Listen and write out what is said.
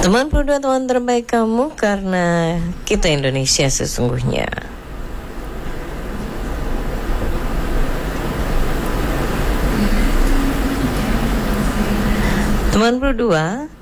Teman berdua, teman terbaik kamu, karena kita Indonesia sesungguhnya. Teman berdua,